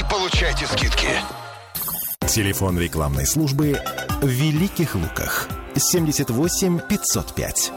получайте скидки. Телефон рекламной службы в Великих Луках 78 505.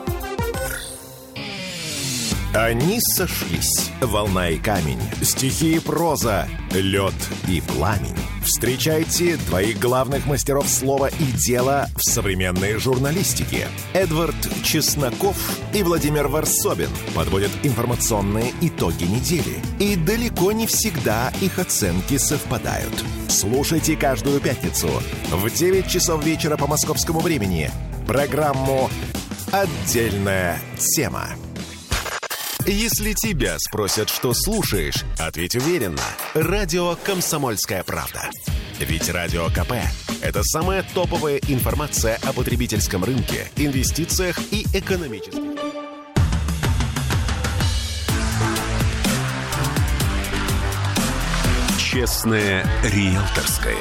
Они сошлись. Волна и камень, стихи и проза, лед и пламень. Встречайте двоих главных мастеров слова и дела в современной журналистике. Эдвард Чесноков и Владимир Варсобин подводят информационные итоги недели. И далеко не всегда их оценки совпадают. Слушайте каждую пятницу в 9 часов вечера по московскому времени программу «Отдельная тема». Если тебя спросят, что слушаешь, ответь уверенно. Радио «Комсомольская правда». Ведь Радио КП – это самая топовая информация о потребительском рынке, инвестициях и экономическом. Честное риэлторское.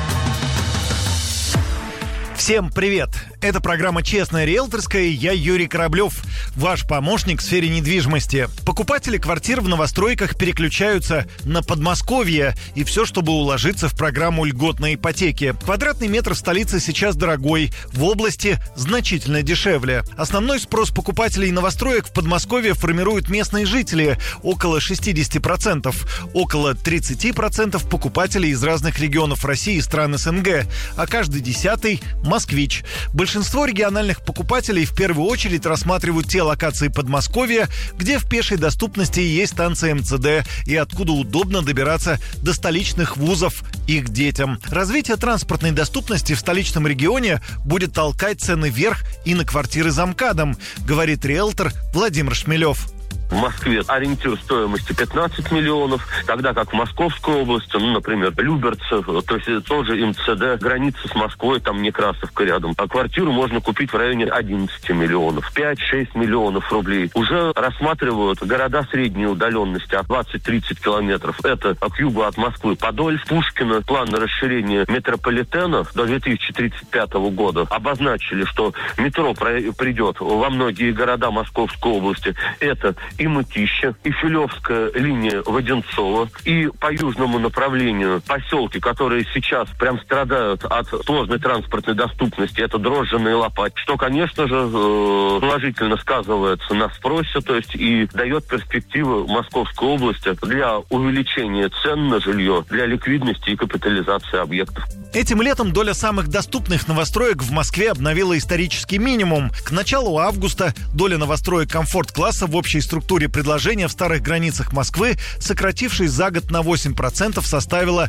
Всем привет! Это программа «Честная риэлторская», и я Юрий Кораблев, ваш помощник в сфере недвижимости. Покупатели квартир в новостройках переключаются на Подмосковье, и все, чтобы уложиться в программу льготной ипотеки. Квадратный метр в столице сейчас дорогой, в области значительно дешевле. Основной спрос покупателей новостроек в Подмосковье формируют местные жители, около 60%. Около 30% покупателей из разных регионов России и стран СНГ, а каждый 10-й – москвич. Большинство региональных покупателей в первую очередь рассматривают те локации Подмосковья, где в пешей доступности есть станция МЦД и откуда удобно добираться до столичных вузов их детям. Развитие транспортной доступности в столичном регионе будет толкать цены вверх и на квартиры за МКАДом, говорит риэлтор Владимир Шмелев. В Москве ориентир стоимости 15 миллионов, тогда как в Московской области, например, Люберцев, то есть тоже МЦД, граница с Москвой, там Некрасовка рядом. А квартиру можно купить в районе 11 миллионов, 5-6 миллионов рублей. Уже рассматривают города средней удаленности от 20-30 километров. Это к югу от Москвы Подольск, Пушкино. План расширения метрополитена до 2035 года обозначили, что метро придет во многие города Московской области. Это и Мытища, и Филевская линия Воденцова, и по южному направлению поселки, которые сейчас прям страдают от сложной транспортной доступности, это Дрожжино и Лопать, что, конечно же, положительно сказывается на спросе, то есть и дает перспективы Московской области для увеличения цен на жилье, для ликвидности и капитализации объектов. Этим летом доля самых доступных новостроек в Москве обновила исторический минимум. К началу августа доля новостроек комфорт-класса в общей структуре предложения в старых границах Москвы, сократившись за год на 8%, составила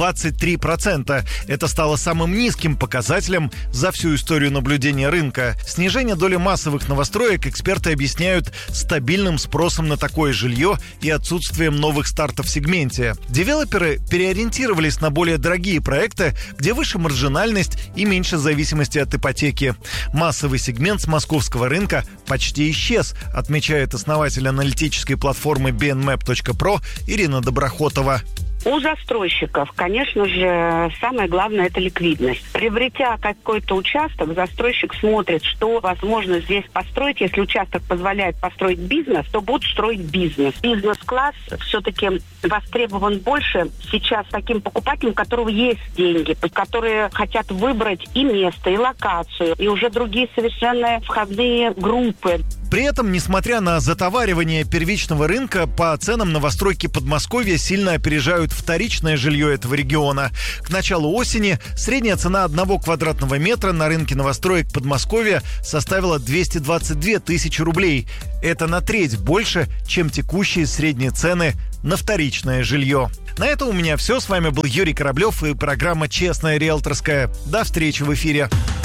23%. Это стало самым низким показателем за всю историю наблюдения рынка. Снижение доли массовых новостроек эксперты объясняют стабильным спросом на такое жилье и отсутствием новых стартов в сегменте. Девелоперы переориентировались на более дорогие проекты, где выше маржинальность и меньше зависимости от ипотеки. Массовый сегмент с московского рынка почти исчез, отмечает основатель аналитической платформы BNMap.pro Ирина Доброхотова. У застройщиков, конечно же, самое главное – это ликвидность. Приобретя какой-то участок, застройщик смотрит, что возможно здесь построить. Если участок позволяет построить бизнес, то будут строить бизнес. Бизнес-класс все-таки востребован больше сейчас таким покупателям, у которого есть деньги, которые хотят выбрать и место, и локацию, и уже другие совершенно входные группы. При этом, несмотря на затоваривание первичного рынка, по ценам новостройки Подмосковья сильно опережают вторичное жилье этого региона. К началу осени средняя цена 1 квадратного метра на рынке новостроек Подмосковья составила 222 тысячи рублей. Это на треть больше, чем текущие средние цены на вторичное жилье. На этом у меня все. С вами был Юрий Кораблев и программа «Честная риэлторская». До встречи в эфире.